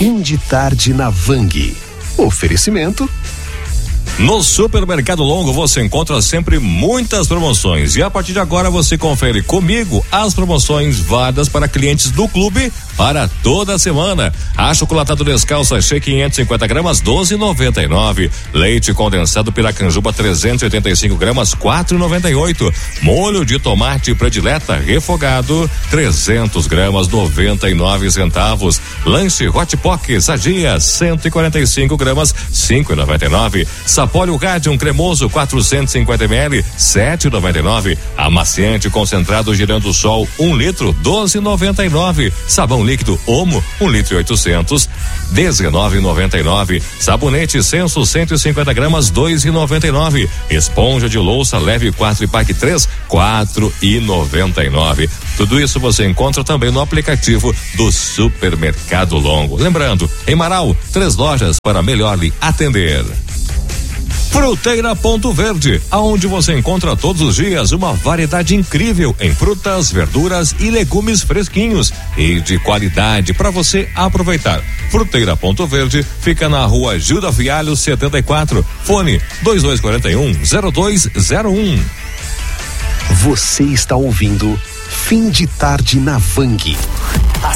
Fim de tarde na Vang. Oferecimento. No Supermercado Longo você encontra sempre muitas promoções e a partir de agora você confere comigo as promoções válidas para clientes do clube para toda a semana. Achocolatado Nescau sachê 550 gramas 12,99. Leite condensado Piracanjuba 385 gramas 4,98. Molho de tomate predileta refogado 300 gramas 99 centavos. Lanche Hot Pock Sadia 145 gramas 5,99. Sapólio Radium cremoso 450 ml 7,99. Amaciante concentrado Girando Sol 1 litro 12,99. Sabão líquido Omo 1 litro e 800 19,99. Sabonete Senso 150 gramas 2,99. Esponja de louça leve 4 e pack 3 4,99. Tudo isso você encontra também no aplicativo do Supermercado Longo. Lembrando, em Marau, 3 lojas para melhor lhe atender. Fruteira Ponto Verde, aonde você encontra todos os dias uma variedade incrível em frutas, verduras e legumes fresquinhos e de qualidade para você aproveitar. Fruteira Ponto Verde fica na rua Gilda Fialho 74, fone 2241-0201. Você está ouvindo Fim de Tarde na Vang.